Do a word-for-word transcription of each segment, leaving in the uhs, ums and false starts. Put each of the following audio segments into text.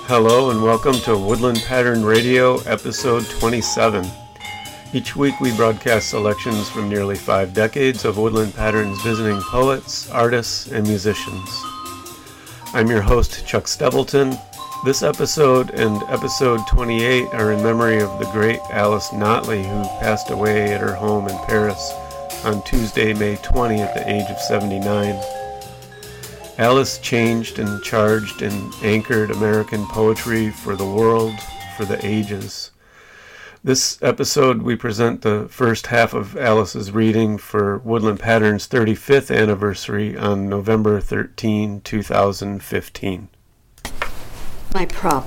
Hello and welcome to Woodland Pattern Radio, episode twenty-seven. Each week we broadcast selections from nearly five decades of Woodland Pattern's visiting poets, artists, and musicians. I'm your host, Chuck Stebleton. This episode and episode twenty-eight are in memory of the great Alice Notley, who passed away at her home in Paris on Tuesday, May twentieth, at the age of seventy-nine. Alice changed and charged and anchored American poetry for the world, for the ages. This episode we present the first half of Alice's reading for Woodland Pattern's thirty-fifth anniversary on November thirteenth, two thousand fifteen. My prop.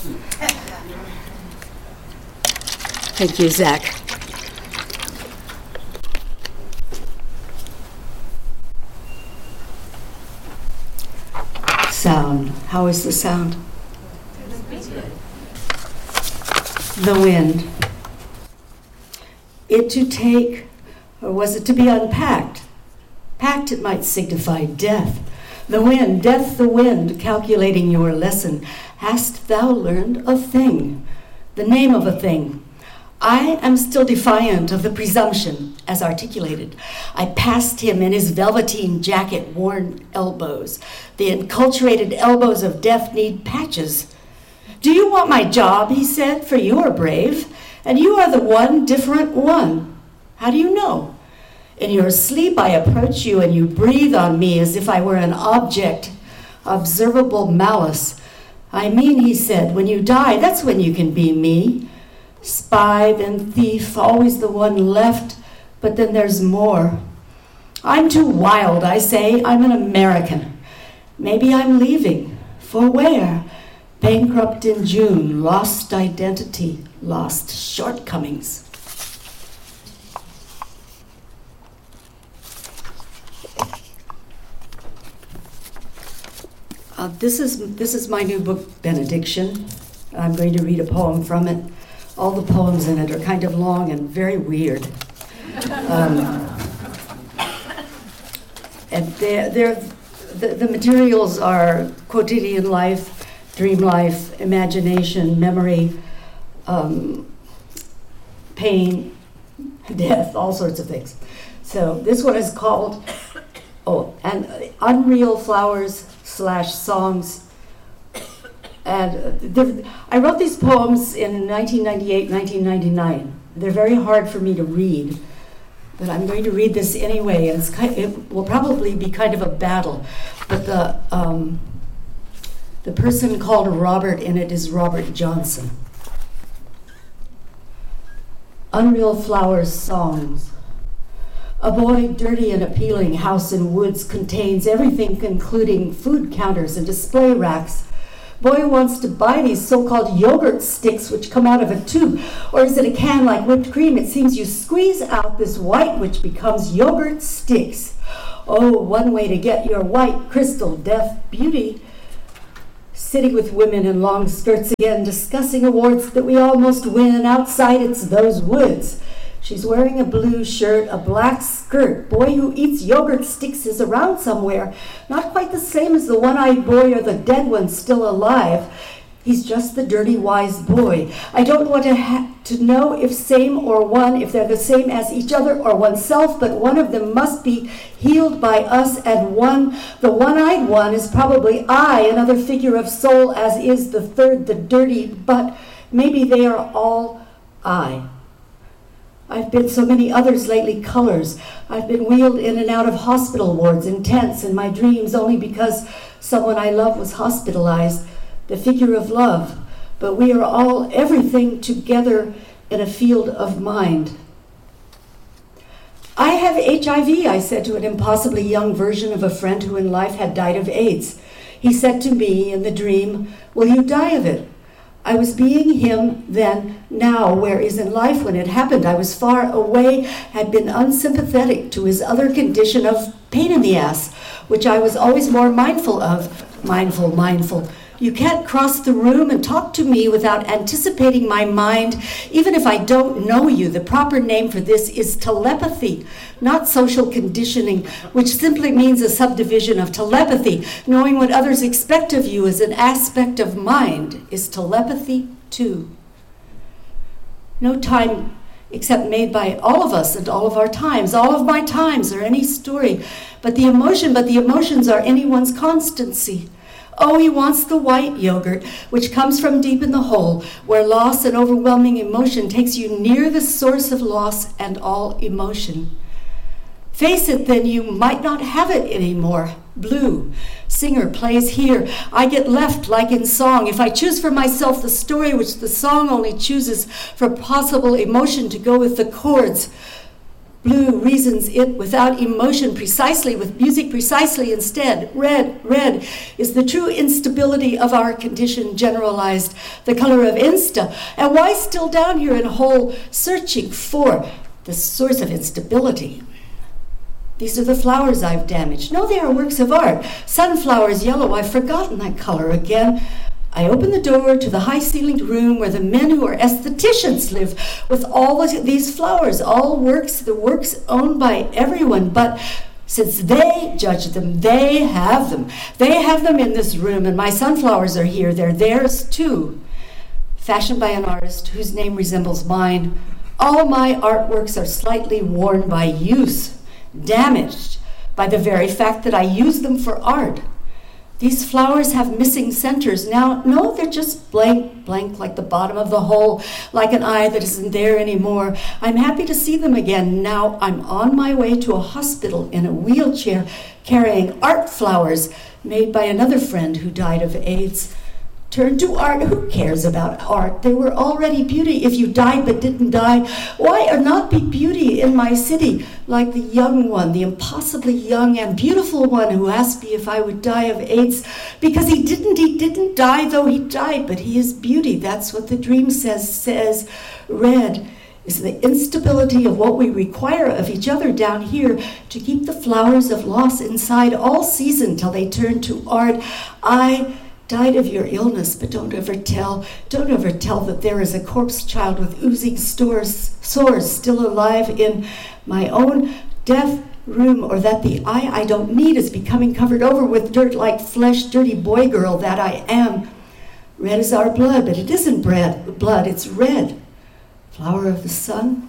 Thank you, Zach. Sound. How is the sound? The wind. It to take, or was it to be unpacked? Packed it might signify death. The wind, death the wind, calculating your lesson. Hast thou learned a thing? The name of a thing. I am still defiant of the presumption, as articulated. I passed him in his velveteen jacket, worn elbows. The enculturated elbows of death need patches. Do you want my job, he said, for you are brave, and you are the one different one. How do you know? In your sleep I approach you and you breathe on me as if I were an object, observable malice. I mean, he said, when you die, that's when you can be me. Spy, then thief, always the one left, but then there's more. I'm too wild, I say. I'm an American. Maybe I'm leaving. For where? Bankrupt in June, lost identity, lost shortcomings. Uh, this is this is my new book, Benediction. I'm going to read a poem from it. All the poems in it are kind of long and very weird. Um, and they're, they're, the, the materials are quotidian life, dream life, imagination, memory, um, pain, death, all sorts of things. So this one is called, oh, and Unreal Flowers slash Songs. And the, I wrote these poems in nineteen ninety-eight, nineteen ninety-nine. They're very hard for me to read, but I'm going to read this anyway. And it's kind, it will probably be kind of a battle. But the um, the person called Robert in it is Robert Johnson. Unreal Flowers Songs. A boy, dirty and appealing, house in woods contains everything, including food counters and display racks. Boy wants to buy these so-called yogurt sticks which come out of a tube. Or is it a can like whipped cream? It seems you squeeze out this white which becomes yogurt sticks. Oh, one way to get your white crystal deaf beauty. Sitting with women in long skirts again, discussing awards that we almost win. Outside it's those woods. She's wearing a blue shirt, a black skirt. Boy who eats yogurt sticks is around somewhere. Not quite the same as the one-eyed boy or the dead one still alive. He's just the dirty, wise boy. I don't want to, ha- to know if same or one, if they're the same as each other or oneself, but one of them must be healed by us, and one, the one-eyed one, is probably I, another figure of soul, as is the third, the dirty, but maybe they are all I. I've been so many others lately, colors. I've been wheeled in and out of hospital wards in tents in my dreams only because someone I love was hospitalized, the figure of love. But we are all everything together in a field of mind. I have H I V, I said to an impossibly young version of a friend who in life had died of AIDS. He said to me in the dream, will you die of it? I was being him then, now, whereas in life when it happened I was far away, had been unsympathetic to his other condition of pain in the ass, which I was always more mindful of. Mindful, mindful. You can't cross the room and talk to me without anticipating my mind, even if I don't know you. The proper name for this is telepathy, not social conditioning, which simply means a subdivision of telepathy. Knowing what others expect of you as an aspect of mind is telepathy too. No time except made by all of us and all of our times, all of my times, or any story. But the emotion, but the emotions are anyone's constancy. Oh, he wants the white yogurt, which comes from deep in the hole, where loss and overwhelming emotion takes you near the source of loss and all emotion. Face it, then you might not have it anymore. Blue. Singer plays here. I get left like in song. If I choose for myself the story which the song only chooses for possible emotion to go with the chords, blue reasons it without emotion precisely, with music precisely instead. Red, red is the true instability of our condition generalized, the color of insta. And why still down here in whole searching for the source of instability? These are the flowers I've damaged. No, they are works of art. Sunflowers yellow, I've forgotten that color again. I open the door to the high-ceilinged room where the men who are aestheticians live with all these flowers, all works, the works owned by everyone. But since they judge them, they have them. They have them in this room, and my sunflowers are here. They're theirs too. Fashioned by an artist whose name resembles mine, all my artworks are slightly worn by use, damaged by the very fact that I use them for art. These flowers have missing centers. Now, no, they're just blank, blank like the bottom of the hole, like an eye that isn't there anymore. I'm happy to see them again. Now I'm on my way to a hospital in a wheelchair carrying art flowers made by another friend who died of AIDS. Turn to art. Who cares about art? They were already beauty. If you died but didn't die, why or not be beauty in my city? Like the young one, the impossibly young and beautiful one who asked me if I would die of AIDS. Because he didn't, he didn't die, though he died, but he is beauty. That's what the dream says, says. Red is the instability of what we require of each other down here to keep the flowers of loss inside all season till they turn to art. I died of your illness, but don't ever tell, don't ever tell that there is a corpse child with oozing stores, sores still alive in my own death room, or that the eye I don't need is becoming covered over with dirt like flesh, dirty boy girl that I am. Red is our blood, but it isn't bread, blood, it's red. Flower of the sun.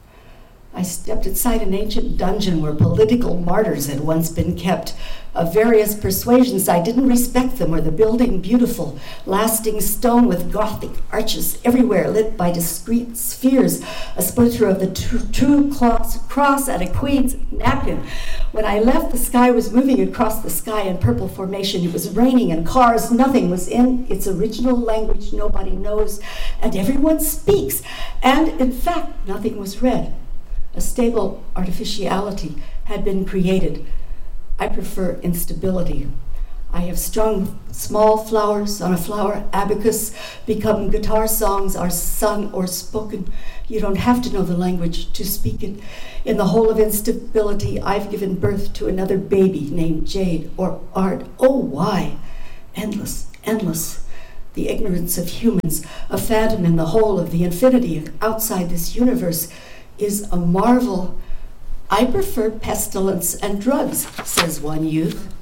I stepped inside an ancient dungeon where political martyrs had once been kept. Of various persuasions, I didn't respect them or the building beautiful, lasting stone with Gothic arches everywhere, lit by discreet spheres, a splinter of the true, true cross and a queen's napkin. When I left, the sky was moving across the sky in purple formation. It was raining and cars. Nothing was in its original language nobody knows, and everyone speaks. And in fact, nothing was read. A stable artificiality had been created. I prefer instability. I have strung small flowers on a flower abacus, become guitar songs are sung or spoken. You don't have to know the language to speak it. In the whole of instability, I've given birth to another baby named Jade or Art. Oh, why? Endless, endless. The ignorance of humans, a phantom in the whole of the infinity outside this universe, is a marvel. I prefer pestilence and drugs, says one youth.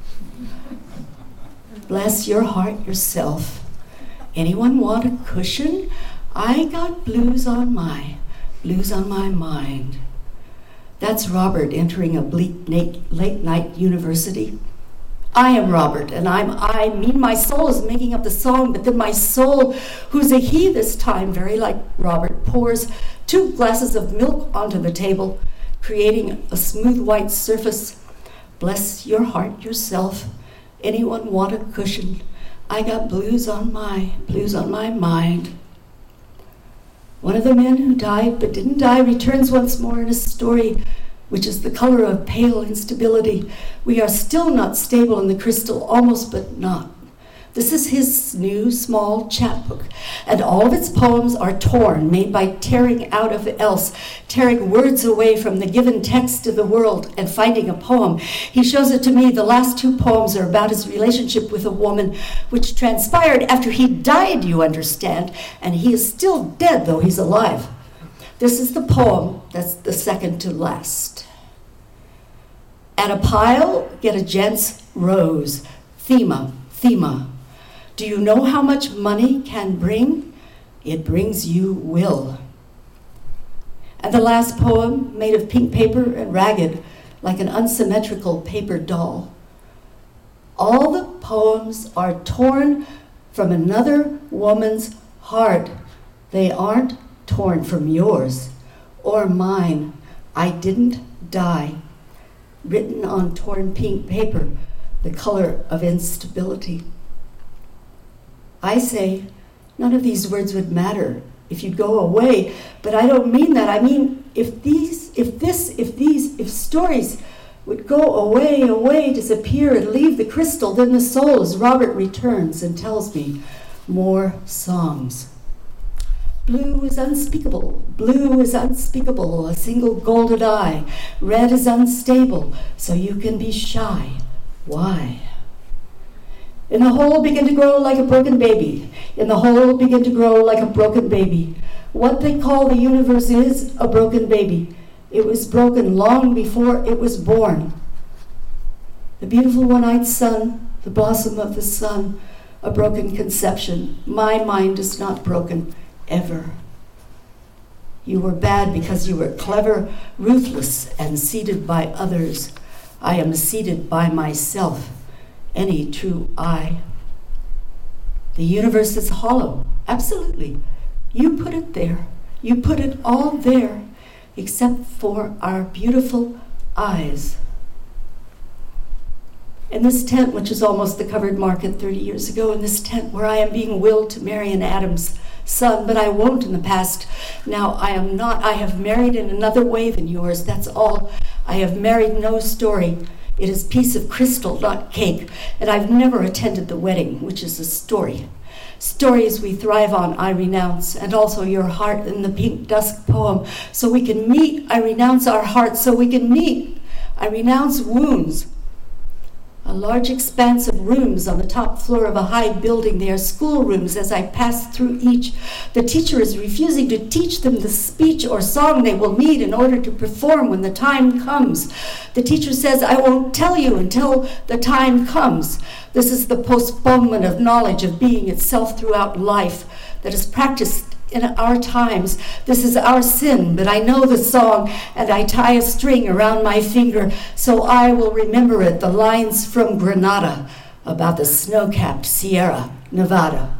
Bless your heart yourself. Anyone want a cushion? I got blues on my, blues on my mind. That's Robert entering a bleak late night university. I am Robert, and I'm I mean my soul is making up the song, but then my soul, who's a he this time, very like Robert, pours two glasses of milk onto the table, creating a smooth white surface. Bless your heart yourself. Anyone want a cushion? I got blues on my, blues on my mind. One of the men who died but didn't die returns once more in a story which is the color of pale instability. We are still not stable in the crystal, almost but not. This is his new small chapbook, and all of its poems are torn, made by tearing out of else, tearing words away from the given text of the world and finding a poem. He shows it to me. The last two poems are about his relationship with a woman, which transpired after he died, you understand, and he is still dead, though he's alive. This is the poem that's the second to last. At a pile, get a gent's rose. Thema, thema. Do you know how much money can bring? It brings you will. And the last poem, made of pink paper and ragged, like an unsymmetrical paper doll. All the poems are torn from another woman's heart. They aren't torn from yours or mine. I didn't die. Written on torn pink paper, the color of instability. I say, none of these words would matter if you go away, but I don't mean that. I mean, if these, if this, if these, if stories would go away, away, disappear, and leave the crystal, then the soul, as Robert returns and tells me, more songs. Blue is unspeakable, blue is unspeakable, a single golden eye. Red is unstable, so you can be shy. Why? In the hole begin to grow like a broken baby. In the hole begin to grow like a broken baby. What they call the universe is a broken baby. It was broken long before it was born. The beautiful one-eyed sun, the blossom of the sun, a broken conception. My mind is not broken, ever. You were bad because you were clever, ruthless, and seated by others. I am seated by myself, any true I. The universe is hollow, absolutely. You put it there. You put it all there, except for our beautiful eyes. In this tent, which is almost the covered market thirty years ago, in this tent where I am being willed to marry an Adam's son, but I won't in the past. Now I am not, I have married in another way than yours, that's all. I have married no story. It is piece of crystal, not cake, and I've never attended the wedding, which is a story. Stories we thrive on, I renounce, and also your heart in the pink dusk poem. So we can meet, I renounce our hearts, so we can meet. I renounce wounds. A large expanse of rooms on the top floor of a high building. They are schoolrooms. As I pass through each, the teacher is refusing to teach them the speech or song they will need in order to perform when the time comes. The teacher says, I won't tell you until the time comes. This is the postponement of knowledge of being itself throughout life that is practiced in our times. This is our sin, but I know the song, and I tie a string around my finger, so I will remember it, the lines from Granada about the snow-capped Sierra Nevada.